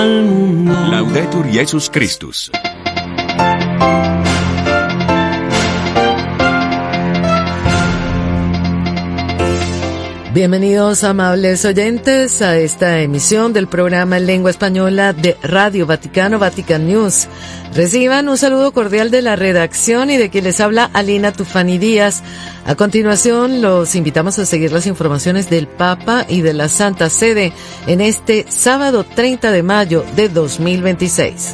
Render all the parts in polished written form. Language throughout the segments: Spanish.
Laudetur Jesus Christus. Bienvenidos, amables oyentes, a esta emisión del programa en lengua española de Radio Vaticano, Vatican News. Reciban un saludo cordial de la redacción y de quien les habla Alina Tufani Díaz. A continuación, los invitamos a seguir las informaciones del Papa y de la Santa Sede en este sábado 30 de mayo de 2026.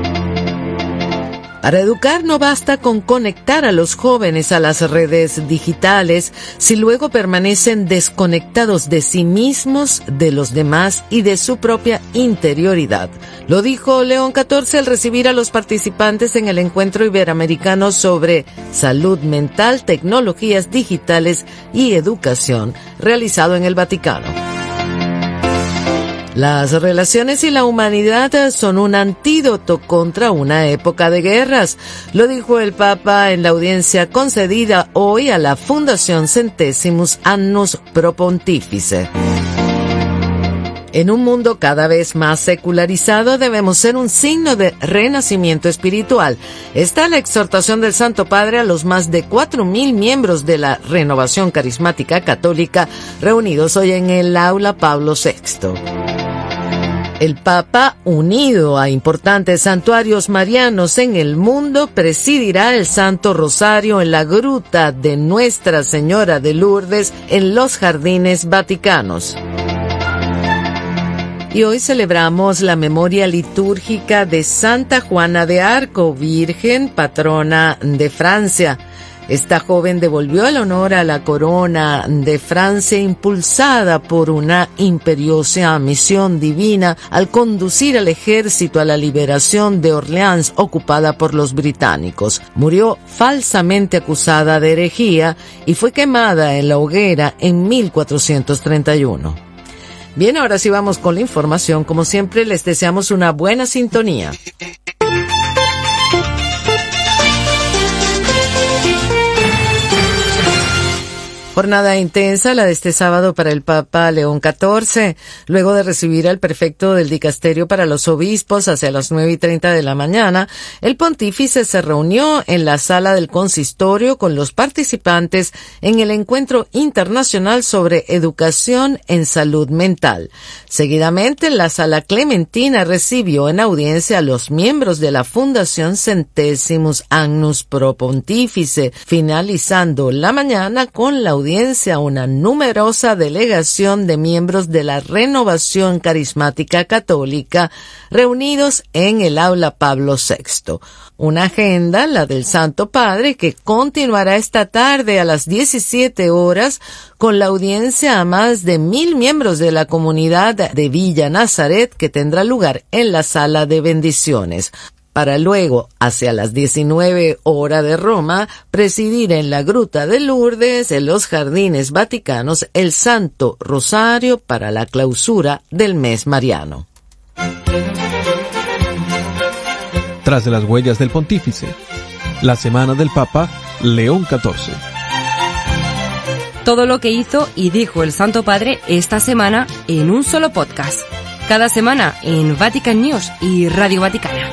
Para educar no basta con conectar a los jóvenes a las redes digitales si luego permanecen desconectados de sí mismos, de los demás y de su propia interioridad. Lo dijo León XIV al recibir a los participantes en el encuentro iberoamericano sobre salud mental, tecnologías digitales y educación, realizado en el Vaticano. Las relaciones y la humanidad son un antídoto contra una época de guerras, lo dijo el Papa en la audiencia concedida hoy a la Fundación Centesimus Annus Pro Pontifice. En un mundo cada vez más secularizado debemos ser un signo de renacimiento espiritual. Está la exhortación del Santo Padre a los más de 4.000 miembros de la Renovación Carismática Católica reunidos hoy en el Aula Pablo VI. El Papa, unido a importantes santuarios marianos en el mundo, presidirá el Santo Rosario en la gruta de Nuestra Señora de Lourdes en los Jardines Vaticanos. Y hoy celebramos la memoria litúrgica de Santa Juana de Arco, Virgen patrona de Francia. Esta joven devolvió el honor a la corona de Francia impulsada por una imperiosa misión divina al conducir al ejército a la liberación de Orleans ocupada por los británicos. Murió falsamente acusada de herejía y fue quemada en la hoguera en 1431. Bien, ahora sí vamos con la información. Como siempre, les deseamos una buena sintonía. Jornada intensa la de este sábado para el Papa León XIV. Luego de recibir al prefecto del dicasterio para los obispos hacia las 9:30 de la mañana, el pontífice se reunió en la sala del consistorio con los participantes en el encuentro internacional sobre educación en salud mental. Seguidamente, la sala Clementina recibió en audiencia a los miembros de la Fundación Centesimus Annus Pro Pontifice, finalizando la mañana con la audiencia a una numerosa delegación de miembros de la Renovación Carismática Católica reunidos en el Aula Pablo VI. Una agenda, la del Santo Padre, que continuará esta tarde a las 17 horas con la audiencia a más de 1.000 miembros de la comunidad de Villa Nazaret, que tendrá lugar en la Sala de Bendiciones, para luego, hacia las 19 horas de Roma, presidir en la Gruta de Lourdes, en los Jardines Vaticanos, el Santo Rosario para la clausura del mes mariano. Tras las huellas del Pontífice, la semana del Papa León XIV. Todo lo que hizo y dijo el Santo Padre esta semana en un solo podcast. Cada semana en Vatican News y Radio Vaticana.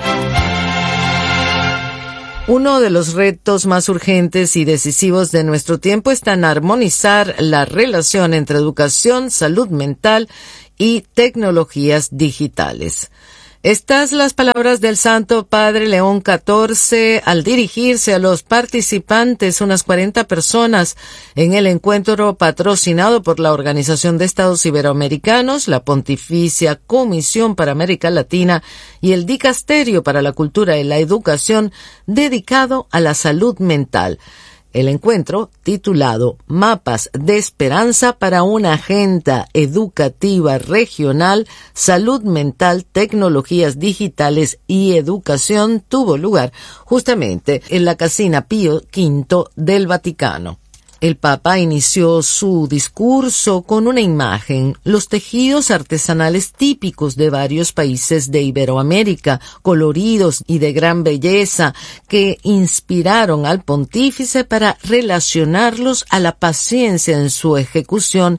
Uno de los retos más urgentes y decisivos de nuestro tiempo está en armonizar la relación entre educación, salud mental y tecnologías digitales. Estas las palabras del Santo Padre León XIV al dirigirse a los participantes, unas 40 personas, en el encuentro patrocinado por la Organización de Estados Iberoamericanos, la Pontificia Comisión para América Latina y el Dicasterio para la Cultura y la Educación, dedicado a la salud mental. El encuentro, titulado Mapas de Esperanza para una Agenda Educativa Regional, Salud Mental, Tecnologías Digitales y Educación, tuvo lugar justamente en la Casina Pío V del Vaticano. El Papa inició su discurso con una imagen, los tejidos artesanales típicos de varios países de Iberoamérica, coloridos y de gran belleza, que inspiraron al pontífice para relacionarlos a la paciencia en su ejecución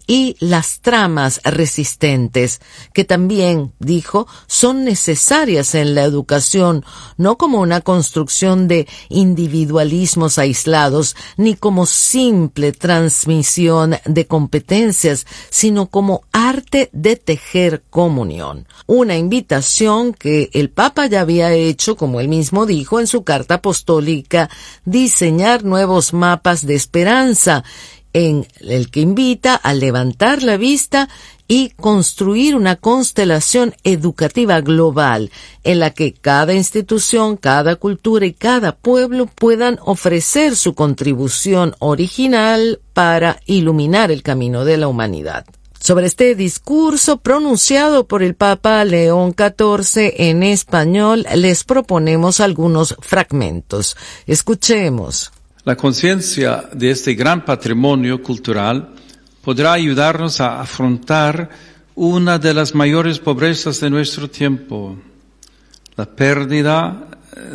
y las tramas resistentes, que también, dijo, son necesarias en la educación, no como una construcción de individualismos aislados, ni como simple transmisión de competencias, sino como arte de tejer comunión. Una invitación que el Papa ya había hecho, como él mismo dijo en su carta apostólica, diseñar nuevos mapas de esperanza, en el que invita a levantar la vista y construir una constelación educativa global en la que cada institución, cada cultura y cada pueblo puedan ofrecer su contribución original para iluminar el camino de la humanidad. Sobre este discurso pronunciado por el Papa León XIV en español, les proponemos algunos fragmentos. Escuchemos. La conciencia de este gran patrimonio cultural podrá ayudarnos a afrontar una de las mayores pobrezas de nuestro tiempo, la pérdida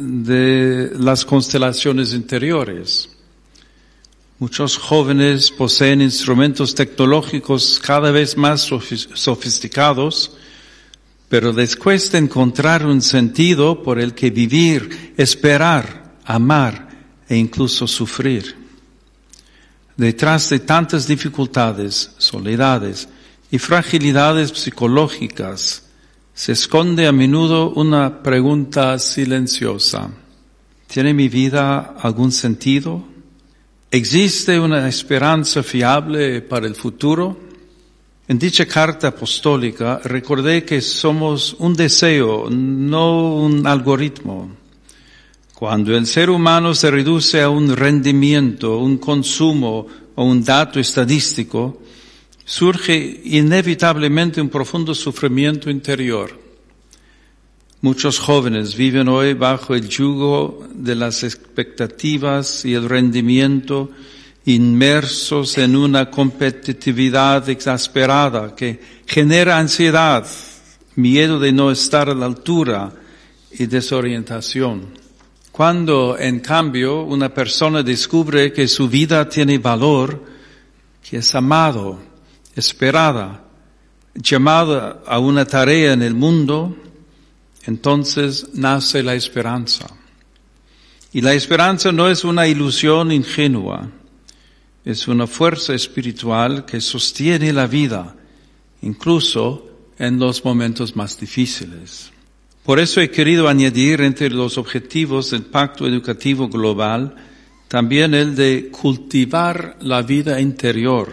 de las constelaciones interiores. Muchos jóvenes poseen instrumentos tecnológicos cada vez más sofisticados, pero les cuesta encontrar un sentido por el que vivir, esperar, amar e incluso sufrir. Detrás de tantas dificultades, soledades y fragilidades psicológicas se esconde a menudo una pregunta silenciosa. ¿Tiene mi vida algún sentido? ¿Existe una esperanza fiable para el futuro? En dicha carta apostólica recordé que somos un deseo, no un algoritmo. Cuando el ser humano se reduce a un rendimiento, un consumo o un dato estadístico, surge inevitablemente un profundo sufrimiento interior. Muchos jóvenes viven hoy bajo el yugo de las expectativas y el rendimiento, inmersos en una competitividad exasperada que genera ansiedad, miedo de no estar a la altura y desorientación. Cuando, en cambio, una persona descubre que su vida tiene valor, que es amado, esperada, llamada a una tarea en el mundo, entonces nace la esperanza. Y la esperanza no es una ilusión ingenua, es una fuerza espiritual que sostiene la vida, incluso en los momentos más difíciles. Por eso he querido añadir entre los objetivos del Pacto Educativo Global también el de cultivar la vida interior.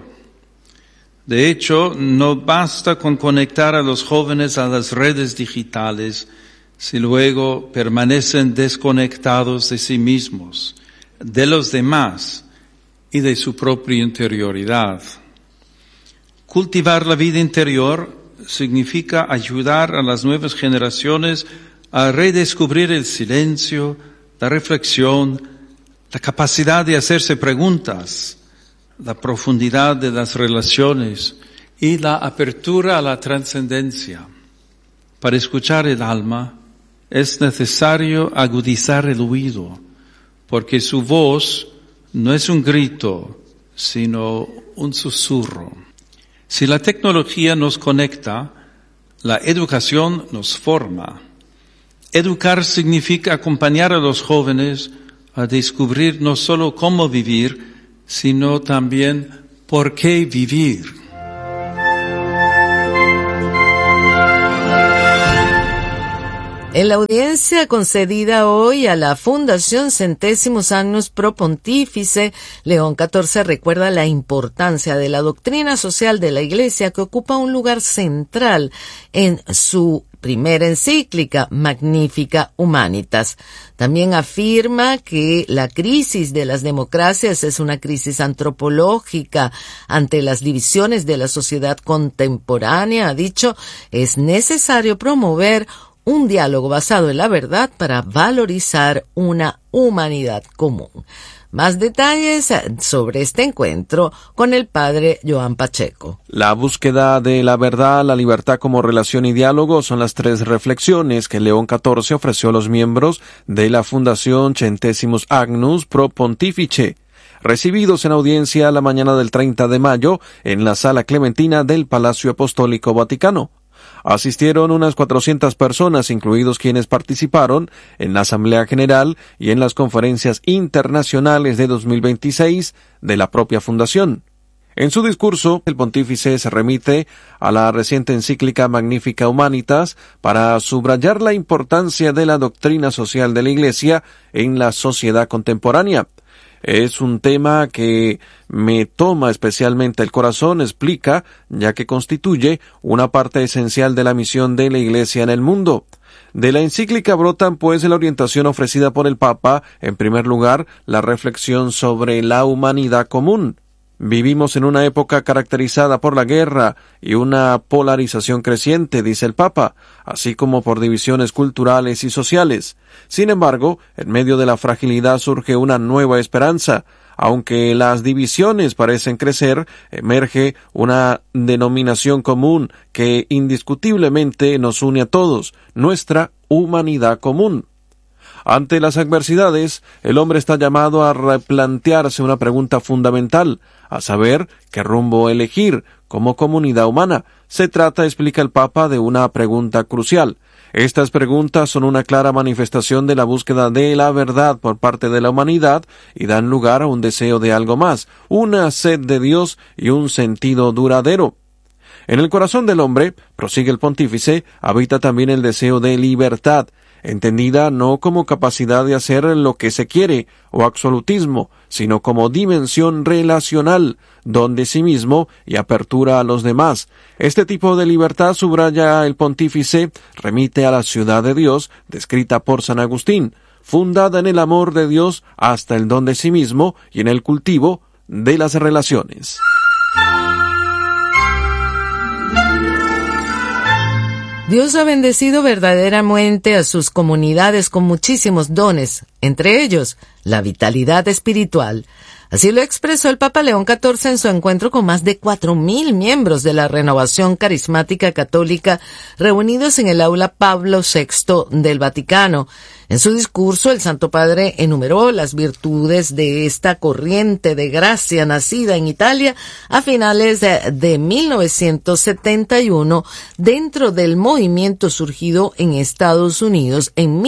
De hecho, no basta con conectar a los jóvenes a las redes digitales si luego permanecen desconectados de sí mismos, de los demás y de su propia interioridad. Cultivar la vida interior significa ayudar a las nuevas generaciones a redescubrir el silencio, la reflexión, la capacidad de hacerse preguntas, la profundidad de las relaciones y la apertura a la trascendencia. Para escuchar el alma es necesario agudizar el oído, porque su voz no es un grito, sino un susurro. Si la tecnología nos conecta, la educación nos forma. Educar significa acompañar a los jóvenes a descubrir no solo cómo vivir, sino también por qué vivir. En la audiencia concedida hoy a la Fundación Centésimos Agnus Pro Pontifice, León XIV recuerda la importancia de la doctrina social de la Iglesia, que ocupa un lugar central en su primera encíclica, Magnificat Humanitas. También afirma que la crisis de las democracias es una crisis antropológica. Ante las divisiones de la sociedad contemporánea, ha dicho, es necesario promover un diálogo basado en la verdad para valorizar una humanidad común. Más detalles sobre este encuentro con el padre Joan Pacheco. La búsqueda de la verdad, la libertad como relación y diálogo son las tres reflexiones que León XIV ofreció a los miembros de la Fundación Centésimos Agnus Pro Pontifice. recibidos en audiencia la mañana del 30 de mayo en la Sala Clementina del Palacio Apostólico Vaticano. Asistieron unas 400 personas, incluidos quienes participaron en la Asamblea General y en las conferencias internacionales de 2026 de la propia Fundación. En su discurso, el pontífice se remite a la reciente encíclica Magnificat Humanitas para subrayar la importancia de la doctrina social de la Iglesia en la sociedad contemporánea. Es un tema que me toma especialmente el corazón, explica, ya que constituye una parte esencial de la misión de la Iglesia en el mundo. De la encíclica brotan, pues, la orientación ofrecida por el Papa, en primer lugar, la reflexión sobre la humanidad común. Vivimos en una época caracterizada por la guerra y una polarización creciente, dice el Papa, así como por divisiones culturales y sociales. Sin embargo, en medio de la fragilidad surge una nueva esperanza. Aunque las divisiones parecen crecer, emerge una denominación común que indiscutiblemente nos une a todos, nuestra humanidad común. Ante las adversidades, el hombre está llamado a replantearse una pregunta fundamental, a saber qué rumbo elegir como comunidad humana. Se trata, explica el Papa, de una pregunta crucial. Estas preguntas son una clara manifestación de la búsqueda de la verdad por parte de la humanidad y dan lugar a un deseo de algo más, una sed de Dios y un sentido duradero. En el corazón del hombre, prosigue el pontífice, habita también el deseo de libertad, entendida no como capacidad de hacer lo que se quiere o absolutismo, sino como dimensión relacional, don de sí mismo y apertura a los demás. Este tipo de libertad, subraya el pontífice, remite a la ciudad de Dios, descrita por San Agustín, fundada en el amor de Dios hasta el don de sí mismo y en el cultivo de las relaciones. Dios ha bendecido verdaderamente a sus comunidades con muchísimos dones, entre ellos la vitalidad espiritual. Así lo expresó el Papa León XIV en su encuentro con más de 4.000 miembros de la Renovación Carismática Católica reunidos en el aula Pablo VI del Vaticano. En su discurso, el Santo Padre enumeró las virtudes de esta corriente de gracia nacida en Italia a finales de 1971 dentro del movimiento surgido en Estados Unidos en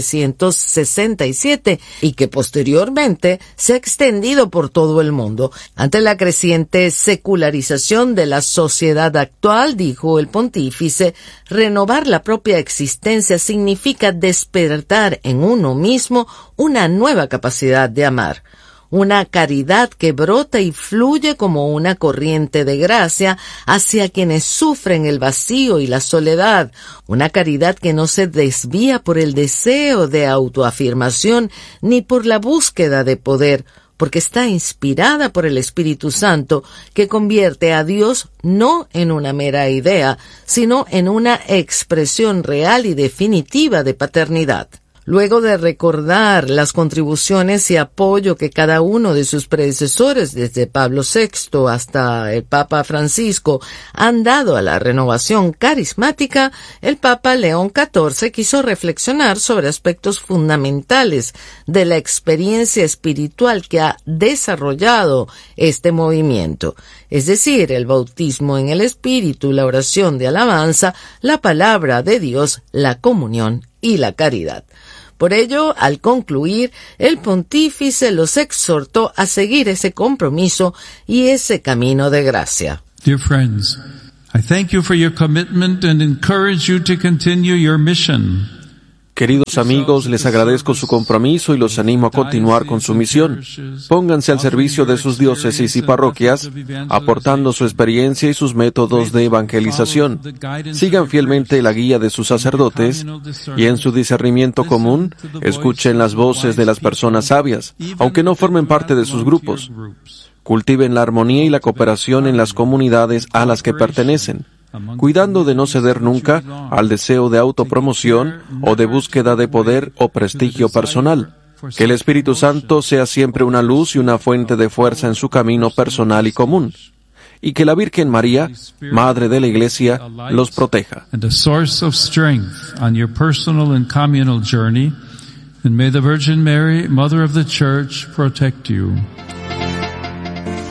1967 y que posteriormente se ha extendido por todo el mundo. Ante la creciente secularización de la sociedad actual, dijo el pontífice, renovar la propia existencia significa despertar en uno mismo una nueva capacidad de amar, una caridad que brota y fluye como una corriente de gracia hacia quienes sufren el vacío y la soledad, una caridad que no se desvía por el deseo de autoafirmación ni por la búsqueda de poder, porque está inspirada por el Espíritu Santo, que convierte a Dios no en una mera idea, sino en una expresión real y definitiva de paternidad. Luego de recordar las contribuciones y apoyo que cada uno de sus predecesores, desde Pablo VI hasta el Papa Francisco, han dado a la renovación carismática, el Papa León XIV quiso reflexionar sobre aspectos fundamentales de la experiencia espiritual que ha desarrollado este movimiento, es decir, el bautismo en el Espíritu, la oración de alabanza, la palabra de Dios, la comunión y la caridad. Por ello, al concluir, el pontífice los exhortó a seguir ese compromiso y ese camino de gracia. Dear friends, I thank you for your commitment and encourage you to continue your mission. Queridos amigos, les agradezco su compromiso y los animo a continuar con su misión. Pónganse al servicio de sus diócesis y parroquias, aportando su experiencia y sus métodos de evangelización. Sigan fielmente la guía de sus sacerdotes y en su discernimiento común, escuchen las voces de las personas sabias, aunque no formen parte de sus grupos. Cultiven la armonía y la cooperación en las comunidades a las que pertenecen, cuidando de no ceder nunca al deseo de autopromoción o de búsqueda de poder o prestigio personal. Que el Espíritu Santo sea siempre una luz y una fuente de fuerza en su camino personal y común. Y que la Virgen María, Madre de la Iglesia, los proteja. And a source of strength on your personal and communal journey. And may the Virgin Mary, Mother of the Church, protect you.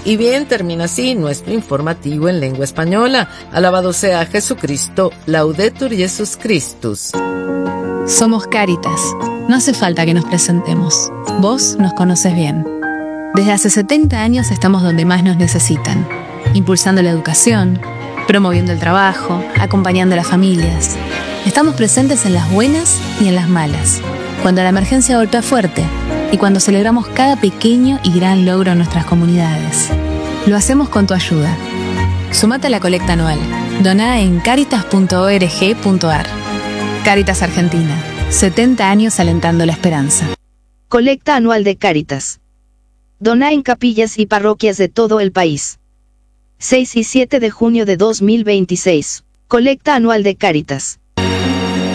Y bien, termina así nuestro informativo en lengua española. Alabado sea Jesucristo, Laudetur Jesus Christus. Somos Cáritas. No hace falta que nos presentemos. Vos nos conoces bien. Desde hace 70 años estamos donde más nos necesitan, impulsando la educación, promoviendo el trabajo, acompañando a las familias. Estamos presentes en las buenas y en las malas, cuando la emergencia golpea fuerte y cuando celebramos cada pequeño y gran logro en nuestras comunidades. Lo hacemos con tu ayuda. Sumate a la colecta anual. Doná en caritas.org.ar. Cáritas Argentina. 70 años alentando la esperanza. Colecta anual de Cáritas. Doná en capillas y parroquias de todo el país. 6 y 7 de junio de 2026. Colecta anual de Cáritas.